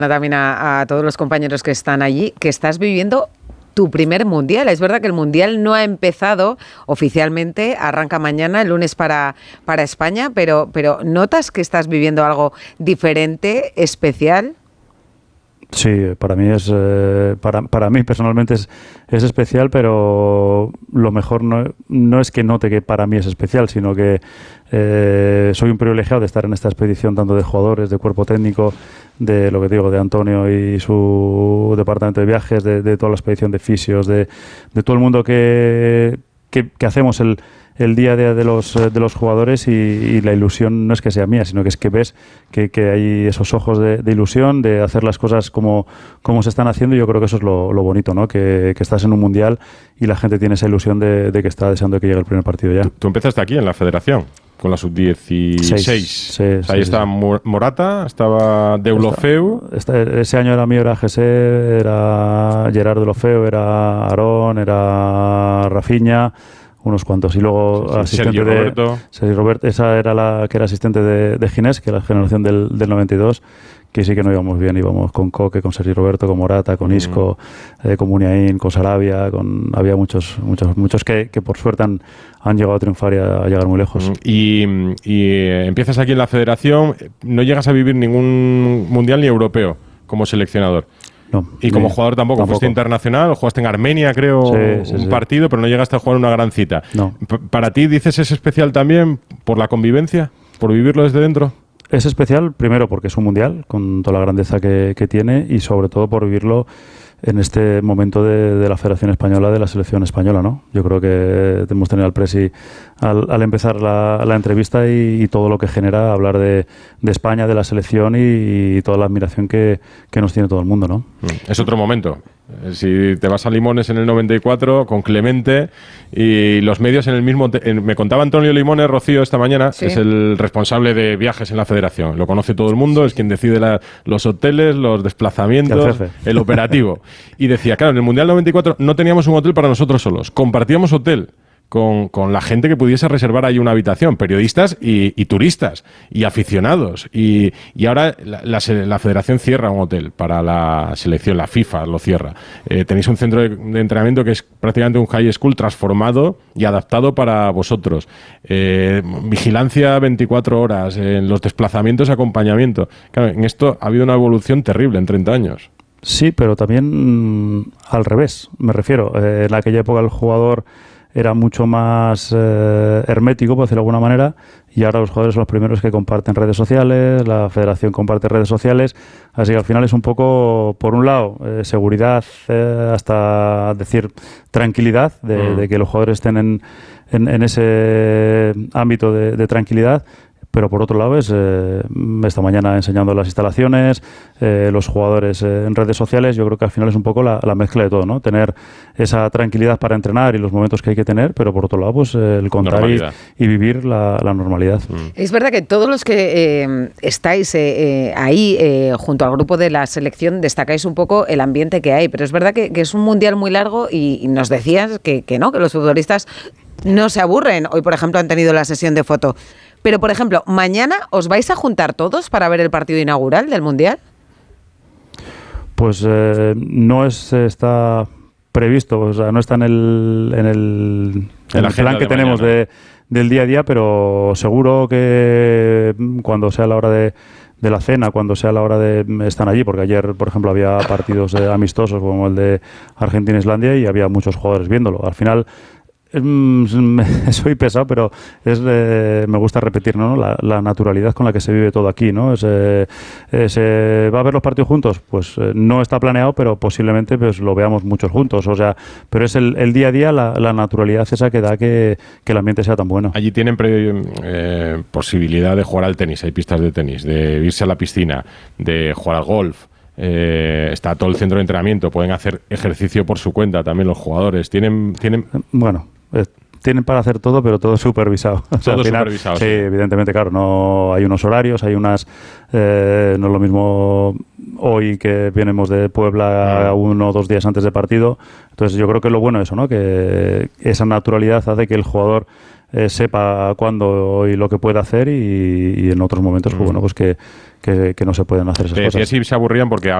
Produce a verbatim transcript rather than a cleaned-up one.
también a, a todos los compañeros que están allí, que estás viviendo tu primer mundial. Es verdad que el mundial no ha empezado oficialmente, arranca mañana, el lunes para, para España, pero, pero ¿notas que estás viviendo algo diferente, especial? Sí, para mí es eh, para, para mí personalmente es, es especial, pero lo mejor no, no es que note que para mí es especial, sino que eh, soy un privilegiado de estar en esta expedición, tanto de jugadores, de cuerpo técnico, de lo que digo, de Antonio y su departamento de viajes, de, de toda la expedición de fisios, de, de todo el mundo que, que, que hacemos el el día a día de los, de los jugadores y, y la ilusión no es que sea mía, sino que es que ves que, que hay esos ojos de, de ilusión, de hacer las cosas como, como se están haciendo, y yo creo que eso es lo, lo bonito, ¿no? Que, que estás en un mundial y la gente tiene esa ilusión de, de que está deseando que llegue el primer partido ya. Tú, tú empezaste aquí en la federación, con la sub dieciséis. Sí, o sea, ahí sí, estaba sí. Morata, estaba Deulofeu. Esta, esta, ese año era mío, era José, era Gerard Deulofeu, era Aarón, era Rafinha, unos cuantos, y luego sí, sí, asistente Sergio de Roberto. Sergio Roberto, esa era la que era asistente de, de Ginés, que era la generación del, del noventa y dos, que sí que no íbamos bien, íbamos con Coque, con Sergio Roberto, con Morata, con Isco, mm. eh, con Muniain, con Sarabia, con había muchos muchos muchos que, que por suerte han, han llegado a triunfar y a, a llegar muy lejos. Mm. Y, y eh, empiezas aquí en la federación, no llegas a vivir ningún mundial ni europeo como seleccionador. No, y como jugador tampoco, tampoco, fuiste internacional, jugaste en Armenia, creo, sí, sí, un sí. partido, pero no llegaste a jugar una gran cita. No. P- ¿Para ti, dices, es especial también por la convivencia, por vivirlo desde dentro? Es especial, primero, porque es un mundial, con toda la grandeza que, que tiene, y sobre todo por vivirlo en este momento de, de la Federación Española, de la selección española, ¿no? Yo creo que hemos tenido al Presi al, al empezar la, la entrevista y, y todo lo que genera hablar de, de España, de la selección y, y toda la admiración que, que nos tiene todo el mundo, ¿no? Es otro momento. Si te vas a Limones en el noventa y cuatro con Clemente y los medios en el mismo... Te- en, me contaba Antonio Limones, Rocío, esta mañana, sí. es el responsable de viajes en la federación. Lo conoce todo el mundo, es quien decide la, los hoteles, los desplazamientos, el, el operativo. Y decía, claro, en el Mundial noventa y cuatro no teníamos un hotel para nosotros solos, compartíamos hotel con, con la gente que pudiese reservar ahí una habitación, periodistas y, y turistas y aficionados. Y, y ahora la, la, la federación cierra un hotel para la selección, la FIFA lo cierra. Eh, tenéis un centro de, de entrenamiento que es prácticamente un high school transformado y adaptado para vosotros. Eh, vigilancia veinticuatro horas, en los desplazamientos y acompañamiento. Claro, en esto ha habido una evolución terrible en treinta años. Sí, pero también mmm, al revés, me refiero. Eh, en aquella época el jugador era mucho más eh, hermético, por decirlo de alguna manera, y ahora los jugadores son los primeros que comparten redes sociales, la federación comparte redes sociales, así que al final es un poco, por un lado, eh, seguridad, eh, hasta decir tranquilidad, de, mm. de que los jugadores estén en, en, en ese ámbito de, de tranquilidad. Pero por otro lado es eh, esta mañana enseñando las instalaciones, eh, los jugadores eh, en redes sociales. Yo creo que al final es un poco la, la mezcla de todo, ¿no? Tener esa tranquilidad para entrenar y los momentos que hay que tener, pero por otro lado pues eh, el contar y, y vivir la, la normalidad. Mm. Es verdad que todos los que eh, estáis eh, eh, ahí eh, junto al grupo de la selección destacáis un poco el ambiente que hay, pero es verdad que, que es un mundial muy largo y, y nos decías que, que no, que los futbolistas no se aburren. Hoy, por ejemplo, han tenido la sesión de foto. Pero, por ejemplo, ¿mañana os vais a juntar todos para ver el partido inaugural del Mundial? Pues eh, no es, está previsto, o sea, no está en el, en el, en el plan que tenemos de, del día a día, pero seguro que cuando sea la hora de, de la cena, cuando sea la hora de estar allí, porque ayer, por ejemplo, había partidos eh, amistosos como el de Argentina-Islandia y había muchos jugadores viéndolo. Al final... soy pesado, pero es eh, me gusta repetir, ¿no? La, la naturalidad con la que se vive todo aquí, ¿no? Es, eh, eh, ¿se va a ver los partidos juntos? Pues eh, no está planeado, pero posiblemente pues lo veamos muchos juntos, o sea, pero es el, el día a día, la, la naturalidad esa que da que, que el ambiente sea tan bueno. Allí tienen pre, eh, posibilidad de jugar al tenis, hay pistas de tenis, de irse a la piscina, de jugar al golf. Eh, está todo el centro de entrenamiento, pueden hacer ejercicio por su cuenta también los jugadores. Tienen, tienen... Bueno, eh, tienen para hacer todo, pero todo supervisado. O sea, todo al final, supervisado. Sí, sí, evidentemente, claro, no hay unos horarios, hay unas... Eh, no es lo mismo hoy que venimos de Puebla mm. uno o dos días antes del partido. Entonces yo creo que lo bueno es eso, ¿no? Que esa naturalidad hace que el jugador eh, sepa cuándo y lo que puede hacer y, y en otros momentos, mm. pues bueno, pues que que, que no se pueden hacer esas sí, cosas. Sí, sí, se aburrían porque